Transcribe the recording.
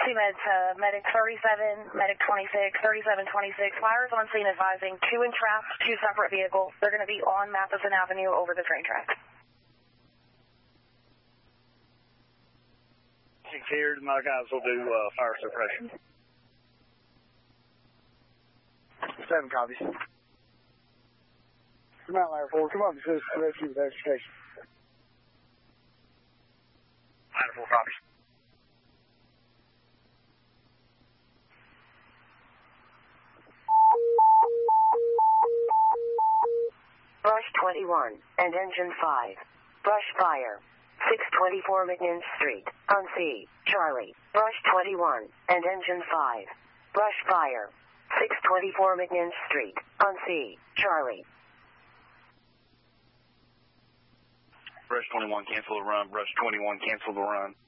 Meds, Medic 37, Medic 26, 3726. Fires on scene advising 2 entrapped, 2 separate vehicles. They're going to be on Matheson Avenue over the train tracks. Here, my guys will do fire suppression. 7 copies. Come out, Ladder 4. Come on, this is rescue with education. Ladder 4 copies. Brush 21 and engine 5. Brush fire. 624 McNind Street, on C, Charlie. Brush 21 and engine 5. Brush fire. 624 McNind Street, on C, Charlie. Brush 21, cancel the run. Brush 21, cancel the run.